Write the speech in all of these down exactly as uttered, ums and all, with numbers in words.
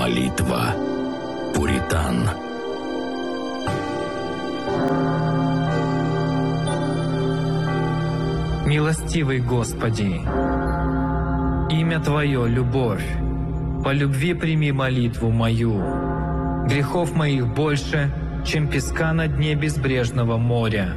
Молитва пуритан. Милостивый Господи, имя Твое — любовь. По любви прими молитву мою. Грехов моих больше, чем песка на дне безбрежного моря.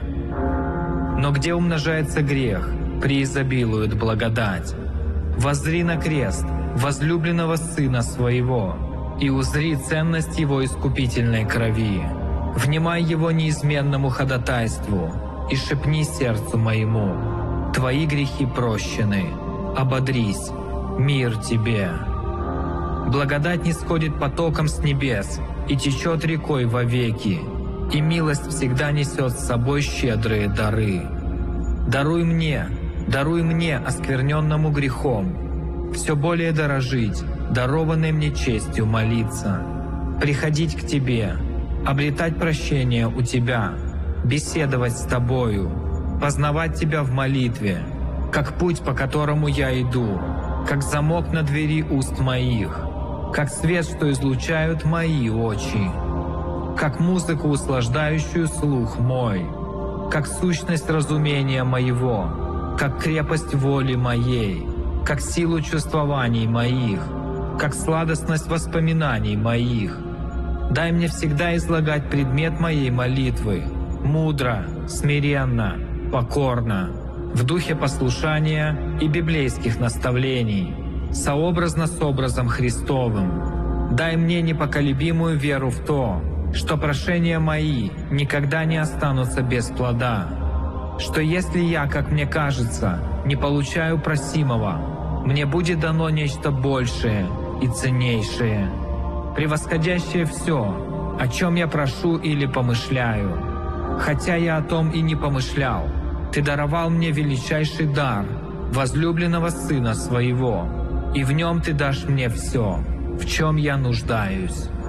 Но где умножается грех, преизобилует благодать. Воззри на крест возлюбленного Сына Своего и узри ценность Его искупительной крови. Внимай Его неизменному ходатайству и шепни сердцу моему: Твои грехи прощены, ободрись, мир тебе. Благодать нисходит потоком с небес и течет рекой вовеки, и милость всегда несет с собой щедрые дары. Даруй мне, даруй мне, оскверненному грехом, все более дорожить, дарованной мне честью молиться, приходить к Тебе, обретать прощение у Тебя, беседовать с Тобою, познавать Тебя в молитве, как путь, по которому я иду, как замок на двери уст моих, как свет, что излучают мои очи, как музыку, услаждающую слух мой, как сущность разумения моего, как крепость воли моей, как силу чувствований моих, как сладостность воспоминаний моих. Дай мне всегда излагать предмет моей молитвы мудро, смиренно, покорно, в духе послушания и библейских наставлений, сообразно с образом Христовым. Дай мне непоколебимую веру в то, что прошения мои никогда не останутся без плода, что если я, как мне кажется, не получаю просимого, мне будет дано нечто большее и ценнейшее, превосходящее все, о чем я прошу или помышляю. Хотя я о том и не помышлял, Ты даровал мне величайший дар, возлюбленного Сына Своего, и в Нем Ты дашь мне все, в чем я нуждаюсь.